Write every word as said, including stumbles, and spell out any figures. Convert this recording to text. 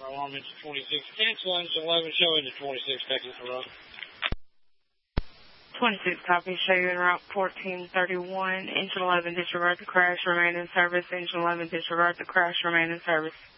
alarm into twenty-six, cancel engine eleven, show into twenty-six, technical route. twenty-six, copy, show you en route fourteen thirty-one, engine eleven, disregard the crash, remain in service, engine eleven, disregard the crash, remain in service.